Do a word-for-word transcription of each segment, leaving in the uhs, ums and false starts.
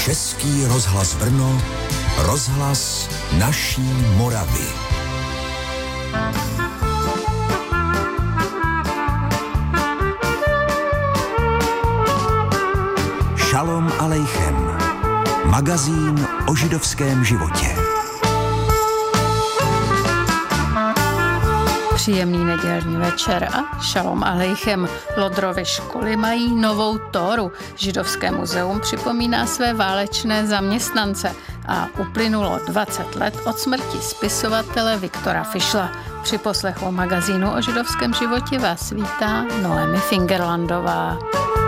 Český rozhlas Brno, rozhlas naší Moravy. Šalom alejchem. Magazín o židovském životě. Příjemný nedělní večer a šalom alejchem. Lodrovy školy mají novou Tóru. Židovské muzeum připomíná své válečné zaměstnance a uplynulo dvacet let od smrti spisovatele Viktora Fischla. Při poslechu magazínu o židovském životě vás vítá Noemi Fingerlandová.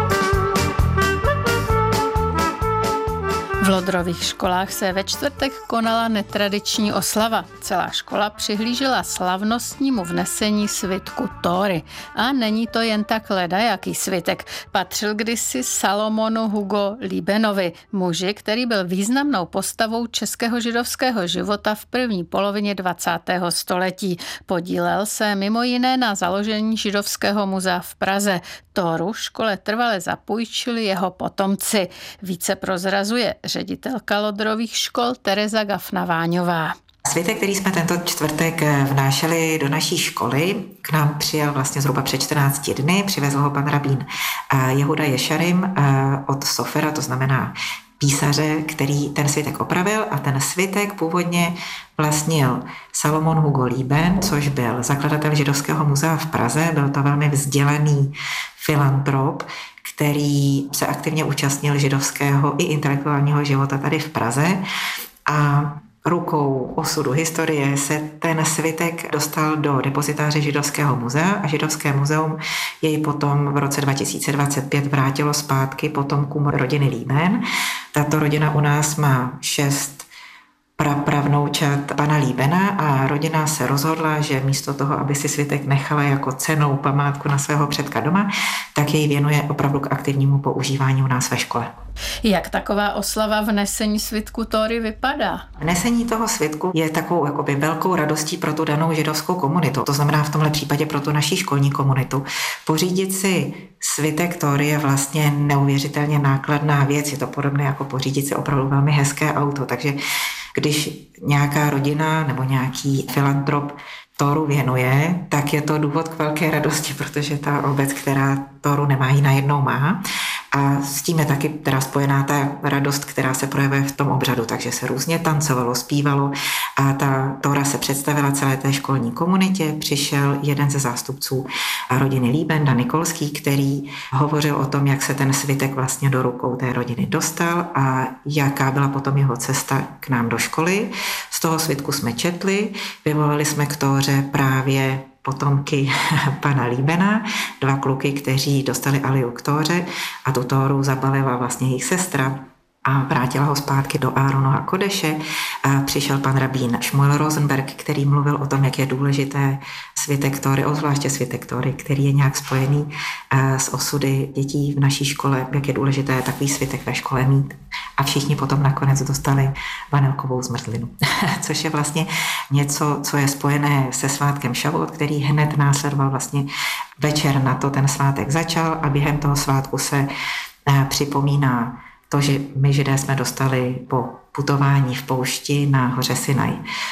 V Lodrových školách se ve čtvrtek konala netradiční oslava. Celá škola přihlížela slavnostnímu vnesení svitku Tóry. A není to jen tak ledajaký svitek. Patřil kdysi Salomonu Hugo Liebenovi, muži, který byl významnou postavou českého židovského života v první polovině dvacátého století. Podílel se mimo jiné na založení Židovského muzea v Praze. Tóru škole trvale zapůjčili jeho potomci. Více prozrazuje ředitelka Lodrových škol Tereza Gafna-Váňová. Svitek, který jsme tento čtvrtek vnášeli do naší školy, k nám přijel vlastně zhruba před čtrnácti dny, přivezl ho pan rabín Jehuda Ješarim od Sofera, to znamená písaře, který ten svitek opravil, a ten svitek původně vlastnil Salomon Hugo Lieben, což byl zakladatel Židovského muzea v Praze, byl to velmi vzdělaný filantrop, který se aktivně účastnil židovského i intelektuálního života tady v Praze, a rukou osudu historie se ten svitek dostal do depozitáře Židovského muzea a Židovské muzeum jej potom v roce dva tisíce dvacet pět vrátilo zpátky potomkům rodiny Lieben. Tato rodina u nás má šest prapravnoučat pana Liebena a rodina se rozhodla, že místo toho, aby si svitek nechala jako cennou památku na svého předka doma, tak jej věnuje opravdu k aktivnímu používání u nás ve škole. Jak taková oslava vnesení svitku Tóry vypadá? Vnesení toho svitku je takovou jakoby velkou radostí pro tu danou židovskou komunitu. To znamená v tomhle případě pro tu naší školní komunitu. Pořídit si svitek Tóry je vlastně neuvěřitelně nákladná věc. Je to podobné jako pořídit si opravdu velmi hezké auto. Takže když nějaká rodina nebo nějaký filantrop Tóru věnuje, tak je to důvod k velké radosti, protože ta obec, která Tóru nemá, ji najednou má. A s tím je taky teda spojená ta radost, která se projevuje v tom obřadu, takže se různě tancovalo, zpívalo a ta Tóra se představila celé té školní komunitě. Přišel jeden ze zástupců rodiny Lieben, Dan Nikolský, který hovořil o tom, jak se ten svitek vlastně do rukou té rodiny dostal a jaká byla potom jeho cesta k nám do školy. Z toho svitku jsme četli, vyvolali jsme k Tóře právě potomky pana Liebena, dva kluky, kteří dostali aliu k Tóře, a tu Tóru zabalila vlastně jejich sestra a vrátila ho zpátky do Áronova kodeše. A přišel pan rabín Šmuel Rosenberg, který mluvil o tom, jak je důležité svitek Tóry, obzvláště svitek Tóry, který je nějak spojený s osudy dětí v naší škole, jak je důležité takový svitek ve škole mít. A všichni potom nakonec dostali vanilkovou zmrzlinu, což je vlastně něco, co je spojené se svátkem Šavot, který hned následoval vlastně večer na to ten svátek začal, a během toho svátku se připomíná to, že my Židé jsme dostali po putování v poušti na hoře Sinaj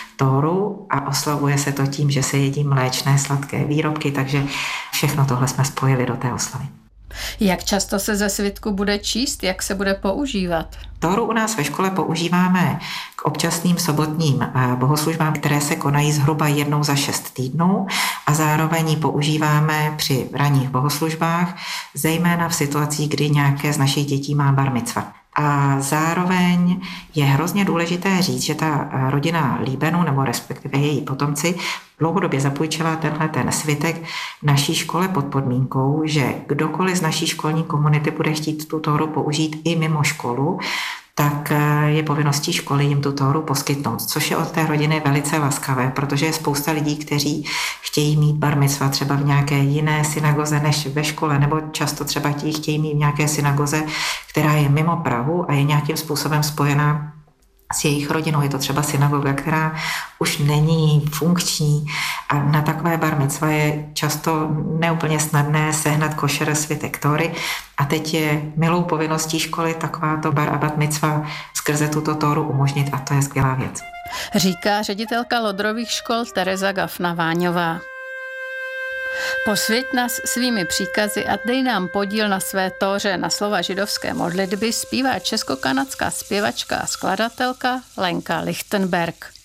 Tóru, a oslavuje se to tím, že se jedí mléčné sladké výrobky, takže všechno tohle jsme spojili do té oslavy. Jak často se ze svitku bude číst, jak se bude používat? Tóru u nás ve škole používáme k občasným sobotním bohoslužbám, které se konají zhruba jednou za šest týdnů, a zároveň ji používáme při ranních bohoslužbách, zejména v situacích, kdy nějaké z našich dětí má bar micva. A zároveň je hrozně důležité říct, že ta rodina Liebenů, nebo respektive její potomci, dlouhodobě zapůjčila tenhle ten svitek naší škole pod podmínkou, že kdokoliv z naší školní komunity bude chtít tu Tóru použít i mimo školu, tak je povinností školy jim tu Tóru poskytnout, což je od té rodiny velice laskavé, protože je spousta lidí, kteří chtějí mít bar micva třeba v nějaké jiné synagoze než ve škole, nebo často třeba ti chtějí mít v nějaké synagoze, která je mimo Prahu a je nějakým způsobem spojená s jejich rodinou. Je to třeba synagoga, která už není funkční a na takové bar micva je často neúplně snadné sehnat košer svitek Tóry a teď je milou povinností školy takováto bar a bat micva skrze tuto Tóru umožnit a to je skvělá věc. Říká ředitelka Lodrových škol Tereza Gafna-Váňová. Posvěť nás svými příkazy a dej nám podíl na své Tóře. Na slova židovské modlitby zpívá česko-kanadská zpěvačka a skladatelka Lenka Lichtenberg.